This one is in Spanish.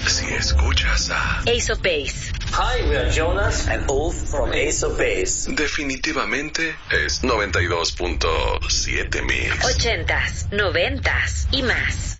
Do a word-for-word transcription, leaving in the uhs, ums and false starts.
Si escuchas a Ace of Base. Hi, we are Jonas and Ulf from Ace of Base. definitivamente es noventa y dos punto siete Mix. Ochentas, noventas y más.